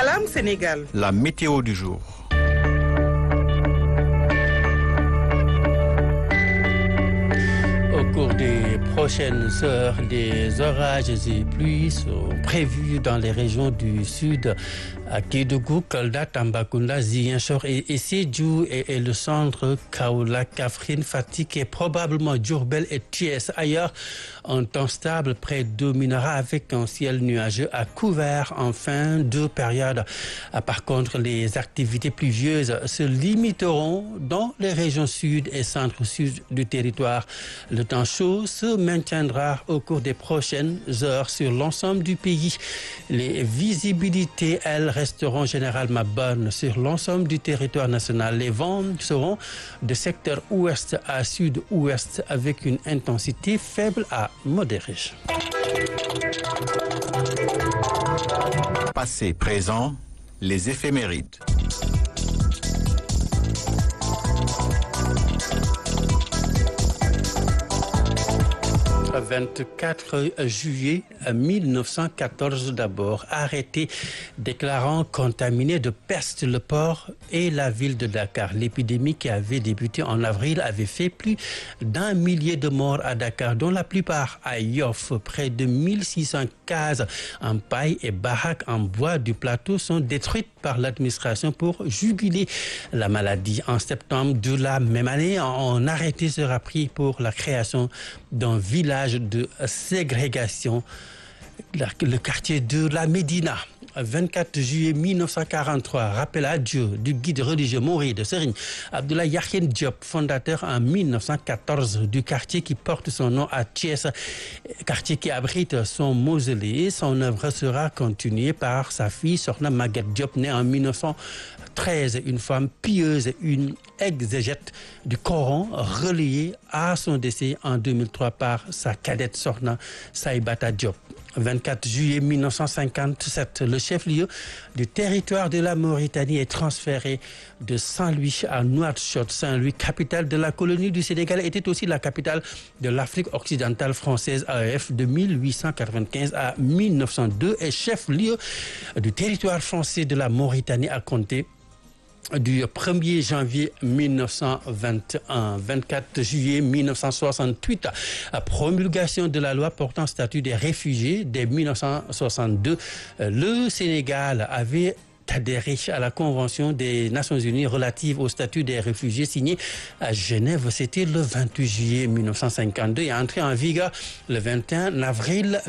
Salam Sénégal. La météo du jour. Au cours des prochaines heures, des orages et pluies sont prévus dans les régions du sud, à Kédougou, Kolda, Tambacounda, Ziguinchor et Sédhiou et le centre, Kaolack, Kaffrine, Fatick et probablement Diourbel et Thiès. Ailleurs, un temps stable prédominera avec un ciel nuageux à couvert en fin de période. Par contre, les activités pluvieuses se limiteront dans les régions sud et centre-sud du territoire. Le temps chaud se maintiendra au cours des prochaines heures sur l'ensemble du pays. Les visibilités, elles, resteront généralement bonnes sur l'ensemble du territoire national. Les vents seront de secteur ouest à sud-ouest avec une intensité faible à modérée. Passé, présent, les éphémérides. 24 juillet 1914 d'abord, arrêté déclarant contaminé de peste le port et la ville de Dakar. L'épidémie qui avait débuté en avril avait fait plus d'1 millier de morts à Dakar, dont la plupart à Yoff. Près de 1600 cases en paille et baraques en bois du plateau sont détruites par l'administration pour juguler la maladie. En septembre de la même année, un arrêté sera pris pour la création d'un village de ségrégation, le quartier de la Médina. 24 juillet 1943, rappel à Dieu du guide religieux mouride Serigne Abdoulaye Yakhine Diop, fondateur en 1914 du quartier qui porte son nom à Thiès, quartier qui abrite son mausolée. Son œuvre sera continuée par sa fille Sokhna Maguette Diop, née en 1913, une femme pieuse, une exégète du Coran, relayée à son décès en 2003 par sa cadette Sokhna Saïbata Diop. 24 juillet 1957, le chef-lieu du territoire de la Mauritanie est transféré de Saint-Louis à Nouakchott. Saint-Louis, capitale de la colonie du Sénégal, était aussi la capitale de l'Afrique occidentale française AEF de 1895 à 1902 et chef-lieu du territoire français de la Mauritanie à compter du 1er janvier 1921, 24 juillet 1968, promulgation de la loi portant statut des réfugiés dès 1962. Le Sénégal avait adhéré à la Convention des Nations Unies relative au statut des réfugiés signée à Genève. C'était le 28 juillet 1952 et entré en vigueur le 21 avril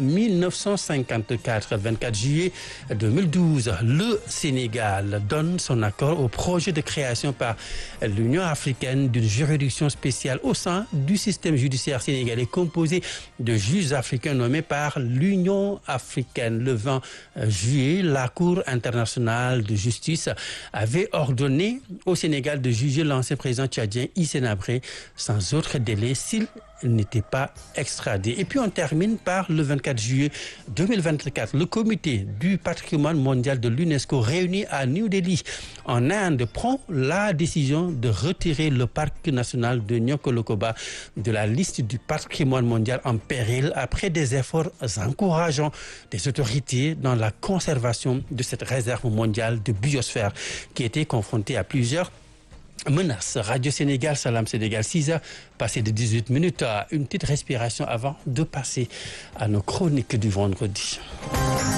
1954. 24 juillet 2012, le Sénégal donne son accord au projet de création par l'Union africaine d'une juridiction spéciale au sein du système judiciaire sénégalais composé de juges africains nommés par l'Union africaine. Le 20 juillet, la Cour internationale de justice avait ordonné au Sénégal de juger l'ancien président tchadien Hissène Habré sans autre délai s'il n'était pas extradé. Et puis on termine par le 24 juillet 2024. Le comité du patrimoine mondial de l'UNESCO réuni à New Delhi en Inde prend la décision de retirer le parc national de Niokolo-Koba de la liste du patrimoine mondial en péril après des efforts encourageants des autorités dans la conservation de cette réserve mondiale de biosphère qui était confrontée à plusieurs menaces. Radio Sénégal, Salam Sénégal, 6h, passé de 18 minutes, une petite respiration avant de passer à nos chroniques du vendredi.